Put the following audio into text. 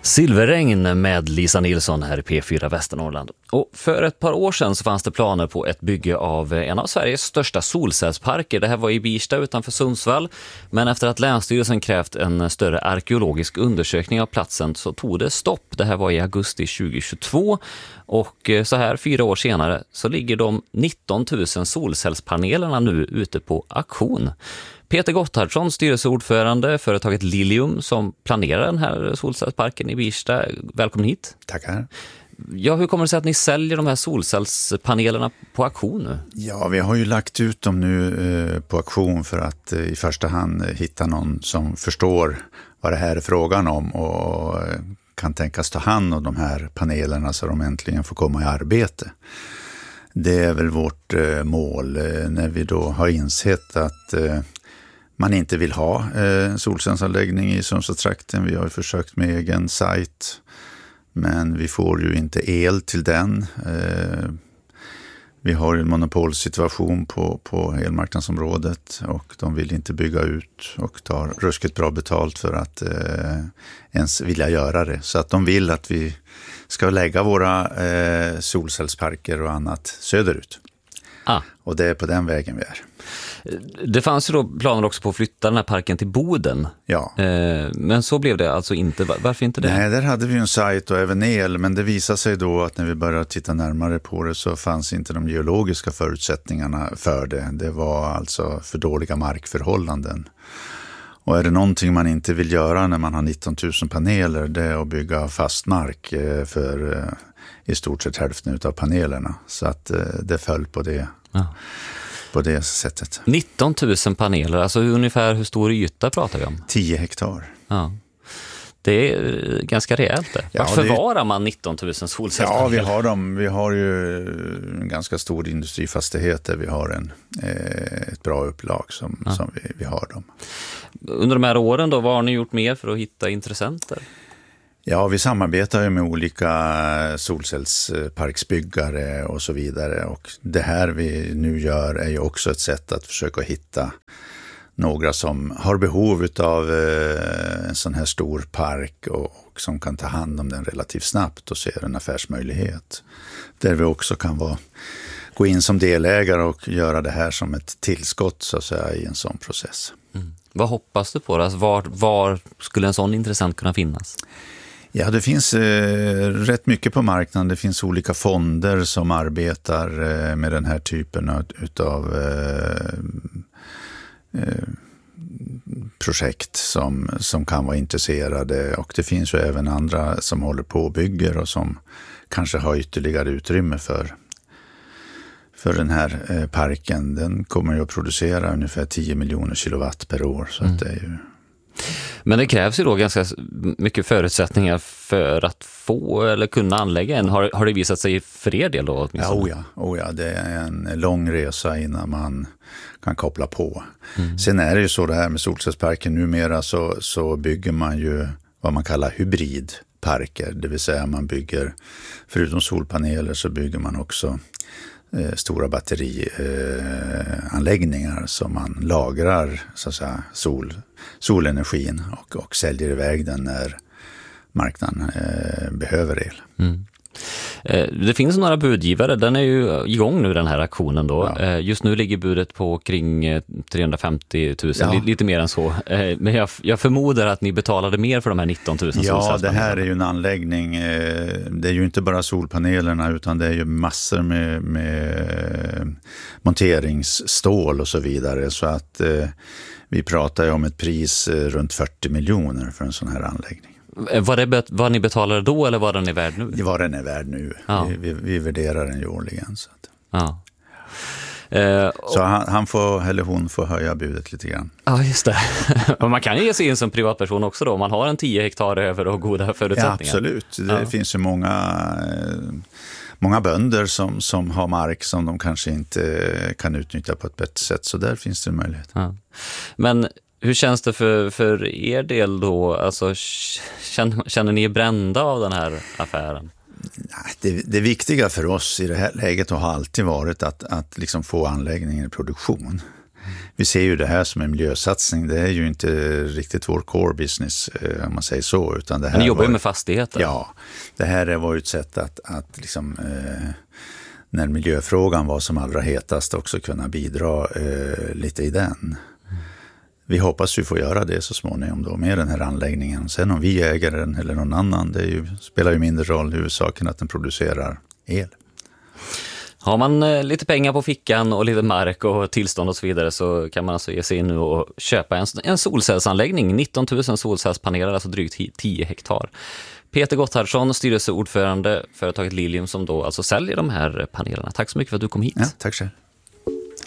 Silverregn med Lisa Nilsson här i P4 Västernorrland. Och för ett par år sedan så fanns det planer på ett bygge av en av Sveriges största solcellsparker. Det här var i Birsta utanför Sundsvall. Men efter att Länsstyrelsen krävt en större arkeologisk undersökning av platsen så tog det stopp. Det här var i augusti 2022. Och så här 4 år senare så ligger de 19 000 solcellspanelerna nu ute på auktion. Peter Gotthardsson, styrelseordförande, företaget Lilium som planerar den här solcellsparken i Birsta. Välkommen hit. Tackar. Ja, hur kommer det sig att ni säljer de här solcellspanelerna på auktion nu? Ja, vi har ju lagt ut dem nu på auktion för att i första hand hitta någon som förstår vad det här är frågan om och kan tänkas ta hand om de här panelerna så de äntligen får komma i arbete. Det är väl vårt mål när vi då har insett att man inte vill ha solcellsanläggning i Sundsvallstrakten. Vi har ju försökt med egen sajt, men vi får ju inte el till den. Vi har en monopolsituation på elmarknadsområdet och de vill inte bygga ut och tar ruskigt bra betalt för att ens vilja göra det. Så att de vill att vi ska lägga våra solcellsparker och annat söderut. Och det är på den vägen vi är. Det fanns ju då planer också på att flytta den här parken till Boden. Ja. Men så blev det alltså inte. Varför inte det? Nej, där hade vi ju en sajt och även el, men det visade sig då att när vi började titta närmare på det så fanns inte de geologiska förutsättningarna för det. Det var alltså för dåliga markförhållanden. Och är det någonting man inte vill göra när man har 19 000 paneler, det är att bygga fast mark för i stort sett hälften av panelerna. Så att det föll på det. Ja. På det sättet. 19 000 paneler, alltså ungefär hur stor yta pratar vi om? 10 hektar. Ja. Det är ganska rejält det. Vart förvarar man 19 000 solcellspaneler? Ja, vi har ju en ganska stor industrifastighet där vi har ett bra upplag som vi har dem. Under de här åren då, vad har ni gjort mer för att hitta intressenter? Ja, vi samarbetar ju med olika solcellsparksbyggare och så vidare, och det här vi nu gör är ju också ett sätt att försöka hitta några som har behov av en sån här stor park och som kan ta hand om den relativt snabbt och ser en affärsmöjlighet. Där vi också kan gå in som delägare och göra det här som ett tillskott så att säga i en sån process. Mm. Vad hoppas du på? Alltså, var skulle en sån intressant kunna finnas? Ja, det finns rätt mycket på marknaden. Det finns olika fonder som arbetar med den här typen av projekt som kan vara intresserade. Och det finns ju även andra som håller på och bygger och som kanske har ytterligare utrymme för den här parken. Den kommer ju att producera ungefär 10 miljoner kilowatt per år. Så att det är ju... Men det krävs ju då ganska mycket förutsättningar för att få eller kunna anlägga en. Har det visat sig för er del då? Ja, det är en lång resa innan man kan koppla på. Mm. Sen är det ju så det här med solcellsparken numera så bygger man ju vad man kallar hybridparker. Det vill säga man bygger, förutom solpaneler så bygger man också stora batterianläggningar som man lagrar så att säga, solenergin och säljer iväg den när marknaden behöver el. Mm. Det finns några budgivare, den är ju igång nu den här aktionen då. Ja. Just nu ligger budet på kring 350 000, lite mer än så. Men jag förmodar att ni betalade mer för de här 19 000 solcellspanelerna. Ja, det här är ju en anläggning. Det är ju inte bara solpanelerna utan det är ju massor med monteringsstål och så vidare. Så att vi pratar ju om ett pris runt 40 miljoner för en sån här anläggning. Vad ni betalade då eller vad den är värd nu? Det var den är värd nu. Ja. Vi värderar den ju årligen. Så att. Ja. Så han får, eller hon får höja budet lite grann. Ja, just det. Man kan ju ge sig in som privatperson också då, om man har en 10 hektar över och goda förutsättningar. Ja, absolut. Det finns ju många bönder som har mark som de kanske inte kan utnyttja på ett bättre sätt. Så där finns det en möjlighet. Ja. Men hur känns det för er del då? Alltså, känner ni er brända av den här affären? Det viktiga för oss i det här läget har alltid varit att liksom få anläggningen i produktion. Vi ser ju det här som en miljösatsning. Det är ju inte riktigt vår core business, om man säger så. Utan det här ni jobbar ju med fastigheter. Ja, det här var ju ett sätt att liksom, när miljöfrågan var som allra hetast också kunna bidra lite i den. Vi hoppas ju få göra det så småningom då med den här anläggningen. Sen om vi äger den eller någon annan, det spelar ju mindre roll. Huvudsaken att den producerar el. Har man lite pengar på fickan och lite mark och tillstånd och så vidare, så kan man alltså ge sig in nu och köpa en solcellsanläggning. 19 000 solcellspaneler, alltså drygt 10 hektar. Peter Gotthardsson, styrelseordförande företaget Lilium, som då alltså säljer de här panelerna. Tack så mycket för att du kom hit. Ja, tack själv.